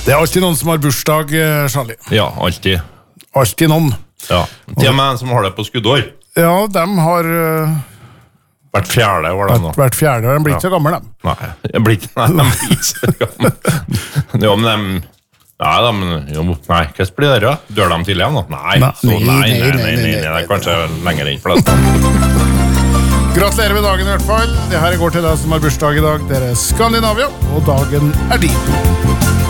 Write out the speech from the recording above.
Det alltid noen som har bursdag, Charlie. Ja, alltid. Alltid noen. Ja, til og med en som har det på skuddår. Ja, de har Hvert fjerde år, de nå. hvert fjerde år. De blir ikke så gamle, de. Nei, de blir ikke så gamle. Jo, men de... Ja, nei, hva blir det da? Dør de tidlig igjen da? Nei, nei, det er kanskje lenger inn for det. Gratulerer med dagen i hvert fall. Det her går til deg som har bursdag i dag. Dere er Skandinavia, og dagen er din.